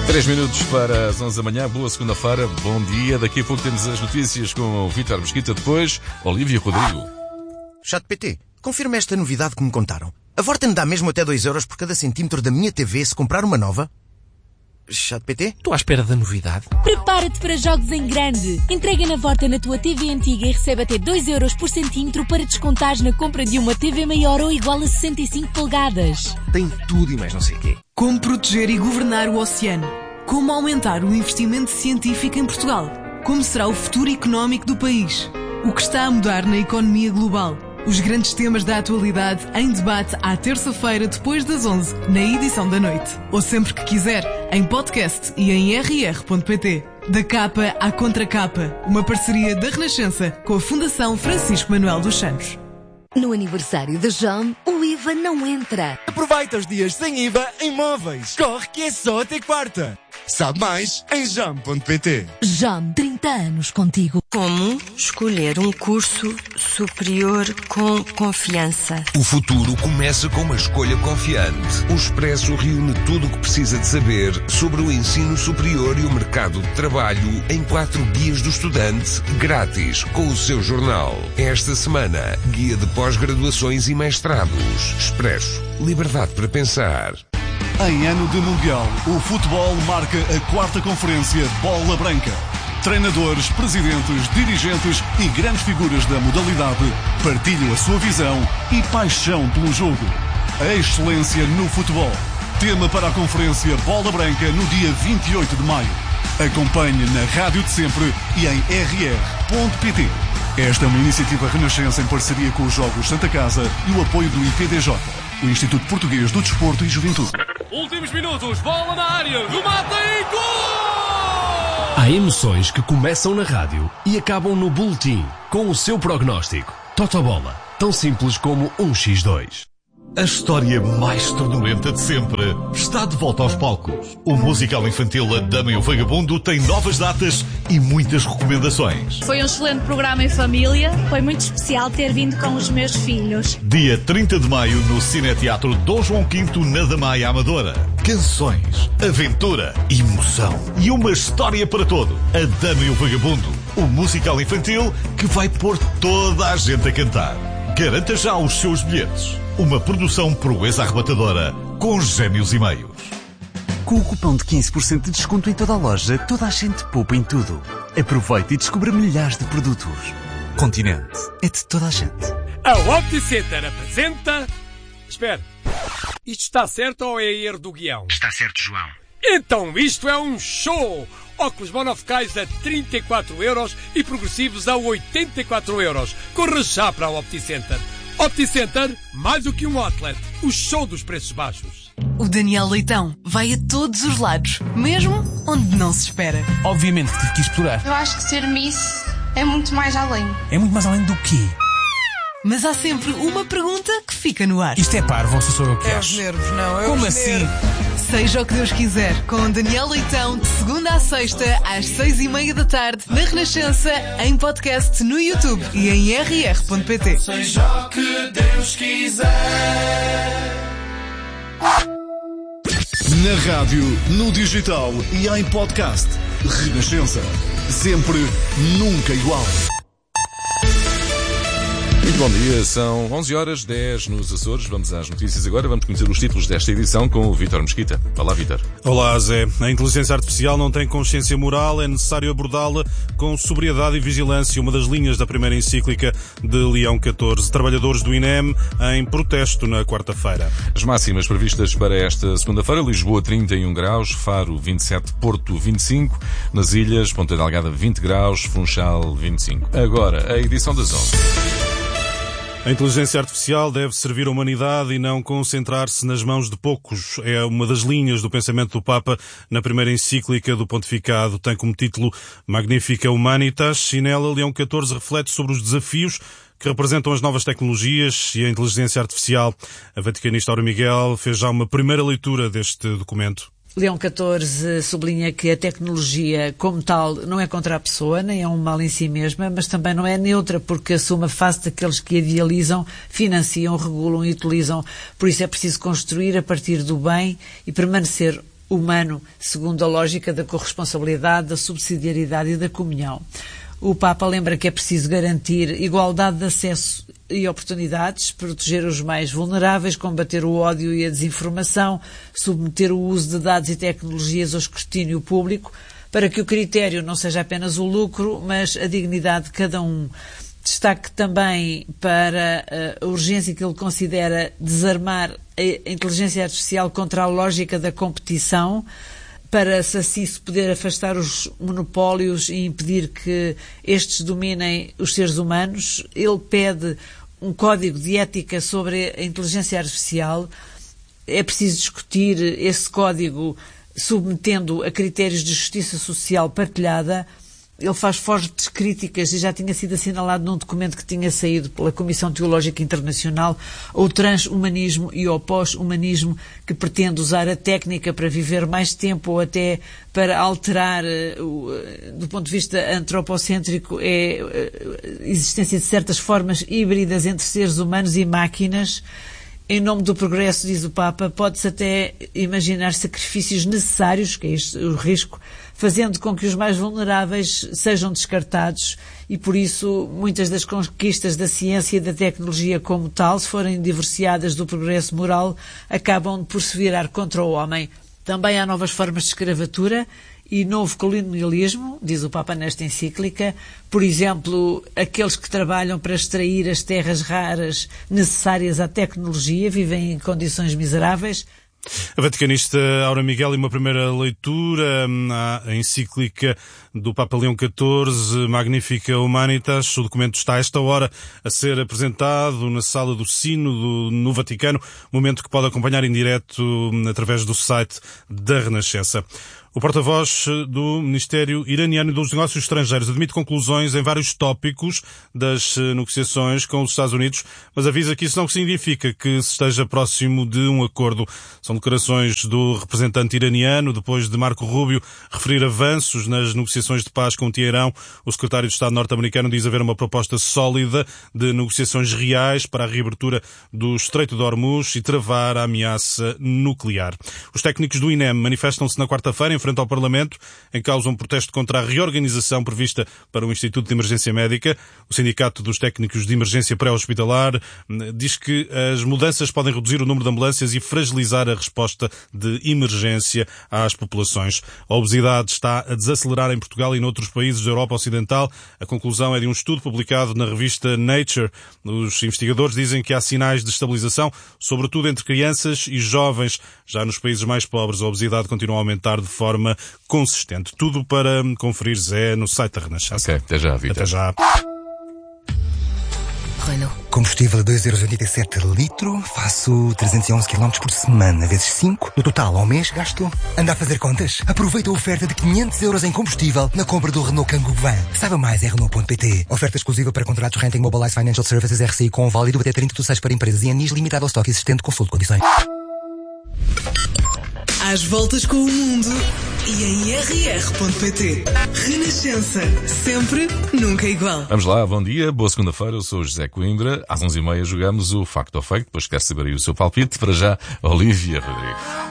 3 minutos para as 11 da manhã, boa segunda-feira, bom dia. Daqui a pouco temos as notícias com o Vítor Mesquita, depois Olívia Rodrigo. ChatGPT, confirma esta novidade que me contaram. A Vorten dá mesmo até 2€ por cada centímetro da minha TV se comprar uma nova? ChatGPT? Estou à espera da novidade. Prepara-te para jogos em grande. Entrega na Vorten a tua TV antiga e recebe até 2€ por centímetro para descontares na compra de uma TV maior ou igual a 65 polegadas. Tem tudo e mais não sei o quê. Como proteger e governar o oceano? Como aumentar o investimento científico em Portugal? Como será o futuro económico do país? O que está a mudar na economia global? Os grandes temas da atualidade em debate à terça-feira depois das 11, na edição da noite. Ou sempre que quiser, em podcast e em rr.pt. Da capa à contracapa, uma parceria da Renascença com a Fundação Francisco Manuel dos Santos. No aniversário da JAM, o IVA não entra. Aproveita os dias sem IVA em móveis. Corre que é só até quarta. Sabe mais em jam.pt. JAM, 30 anos contigo. Como escolher um curso superior com confiança? O futuro começa com uma escolha confiante. O Expresso reúne tudo o que precisa de saber sobre o ensino superior e o mercado de trabalho em 4 guias do estudante, grátis, com o seu jornal. Esta semana, guia de pós-graduações e mestrados. Expresso. Liberdade para pensar. Em ano de Mundial, o futebol marca a 4ª conferência Bola Branca. Treinadores, presidentes, dirigentes e grandes figuras da modalidade partilham a sua visão e paixão pelo jogo. A excelência no futebol. Tema para a conferência Bola Branca no dia 28 de maio. Acompanhe na Rádio de Sempre e em rr.pt. Esta é uma iniciativa Renascença em parceria com os Jogos Santa Casa e o apoio do IPDJ, o Instituto Português do Desporto e Juventude. Últimos minutos, bola na área, remata e gol! Há emoções que começam na rádio e acabam no boletim, com o seu prognóstico. Totobola, tão simples como 1x2. A história mais ternurenta de sempre está de volta aos palcos. O musical infantil A Dama e o Vagabundo tem novas datas e muitas recomendações. Foi um excelente programa em família. Foi muito especial ter vindo com os meus filhos. Dia 30 de maio no Cineteatro Dom João V na Damaia Amadora. Canções, aventura, emoção e uma história para todo. A Dama e o Vagabundo, o musical infantil que vai pôr toda a gente a cantar. Garanta já os seus bilhetes. Uma produção proeza arrebatadora com gêmeos e meios. Com o cupom de 15% de desconto em toda a loja, toda a gente poupa em tudo. Aproveite e descubra milhares de produtos. Continente é de toda a gente. A OptiCenter apresenta... Espera, isto está certo ou é erro do guião? Está certo, João. Então isto é um show! Óculos monofocais a 34€ e progressivos a 84€. Corra já para a OptiCenter. OptiCenter, mais do que um outlet. O show dos preços baixos. O Daniel Leitão vai a todos os lados, mesmo onde não se espera. Obviamente que tive que explorar. Eu acho que ser Miss é muito mais além. É muito mais além do quê? Mas há sempre uma pergunta que fica no ar. Isto é parvo, ou sou eu que acho? É os nervos, não. Como assim? Seja o que Deus quiser, com Daniel Leitão, de segunda à sexta, às 6:30 da tarde, na Renascença, em podcast no YouTube e em rr.pt. Seja o que Deus quiser. Na rádio, no digital e em podcast. Renascença. Sempre, nunca igual. Muito bom dia, são 11h10 nos Açores. Vamos às notícias agora. Vamos conhecer os títulos desta edição com o Vítor Mesquita. Olá, Vítor. Olá, Zé. A inteligência artificial não tem consciência moral, é necessário abordá-la com sobriedade e vigilância. Uma das linhas da primeira encíclica de Leão XIV. Trabalhadores do INEM em protesto na quarta-feira. As máximas previstas para esta segunda-feira: Lisboa 31 graus, Faro 27, Porto 25, nas ilhas Ponta Delgada 20 graus, Funchal 25. Agora, a edição das 11. A inteligência artificial deve servir a humanidade e não concentrar-se nas mãos de poucos. É uma das linhas do pensamento do Papa na primeira encíclica do pontificado. Tem como título Magnifica Humanitas e nela Leão XIV reflete sobre os desafios que representam as novas tecnologias e a inteligência artificial. A vaticanista Aura Miguel fez já uma primeira leitura deste documento. Leão XIV sublinha que a tecnologia, como tal, não é contra a pessoa, nem é um mal em si mesma, mas também não é neutra, porque assume a face daqueles que a idealizam, financiam, regulam e utilizam. Por isso é preciso construir a partir do bem e permanecer humano, segundo a lógica da corresponsabilidade, da subsidiariedade e da comunhão. O Papa lembra que é preciso garantir igualdade de acesso e oportunidades, proteger os mais vulneráveis, combater o ódio e a desinformação, submeter o uso de dados e tecnologias ao escrutínio público, para que o critério não seja apenas o lucro, mas a dignidade de cada um. Destaque também para a urgência que ele considera desarmar a inteligência artificial contra a lógica da competição, para assim se poder afastar os monopólios e impedir que estes dominem os seres humanos. Ele pede um código de ética sobre a inteligência artificial. É preciso discutir esse código submetendo a critérios de justiça social partilhada. Ele faz fortes críticas, e já tinha sido assinalado num documento que tinha saído pela Comissão Teológica Internacional, ao transhumanismo e ao pós-humanismo, que pretende usar a técnica para viver mais tempo ou até para alterar, do ponto de vista antropocêntrico, a existência de certas formas híbridas entre seres humanos e máquinas. Em nome do progresso, diz o Papa, pode-se até imaginar sacrifícios necessários, que é este o risco, fazendo com que os mais vulneráveis sejam descartados, e por isso muitas das conquistas da ciência e da tecnologia como tal, se forem divorciadas do progresso moral, acabam por se virar contra o homem. Também há novas formas de escravatura e novo colonialismo, diz o Papa nesta encíclica. Por exemplo, aqueles que trabalham para extrair as terras raras necessárias à tecnologia vivem em condições miseráveis. A vaticanista Aura Miguel, e uma primeira leitura à encíclica do Papa Leão XIV, Magnificat Humanitas. O documento está a esta hora a ser apresentado na sala do Sínodo no Vaticano, momento que pode acompanhar em direto através do site da Renascença. O porta-voz do Ministério Iraniano dos Negócios Estrangeiros admite conclusões em vários tópicos das negociações com os Estados Unidos, mas avisa que isso não significa que se esteja próximo de um acordo. São declarações do representante iraniano, depois de Marco Rubio referir avanços nas negociações de paz com Teherão. O secretário de Estado norte-americano diz haver uma proposta sólida de negociações reais para a reabertura do Estreito de Hormuz e travar a ameaça nuclear. Os técnicos do INEM manifestam-se na quarta-feira em frente ao Parlamento, em causa um protesto contra a reorganização prevista para o Instituto de Emergência Médica. O Sindicato dos Técnicos de Emergência Pré-Hospitalar diz que as mudanças podem reduzir o número de ambulâncias e fragilizar a resposta de emergência às populações. A obesidade está a desacelerar em Portugal e noutros países da Europa Ocidental. A conclusão é de um estudo publicado na revista Nature. Os investigadores dizem que há sinais de estabilização, sobretudo entre crianças e jovens. Já nos países mais pobres, a obesidade continua a aumentar de forma consistente. Tudo para conferir, Zé, no site da Renascença. Ok, até já, Vitor. Até já. Renault. Combustível a 2,87 € litro, faço 311 km por semana, vezes 5. No total, ao mês, gasto... Anda a fazer contas? Aproveita a oferta de 500 € em combustível na compra do Renault Kangoo Van. Saiba mais em Renault.pt. Oferta exclusiva para contratos Renting Mobilize Financial Services RCI com válido até 30/6 para empresas e anis, limitado ao estoque existente. Consulte condições. Às voltas com o mundo e em rr.pt. Renascença. Sempre, nunca igual. Vamos lá, bom dia, boa segunda-feira, eu sou o José Coimbra. Às 11h30 jogamos o Facto ou Fake, depois quero saber aí o seu palpite. Para já, Olívia Rodrigues.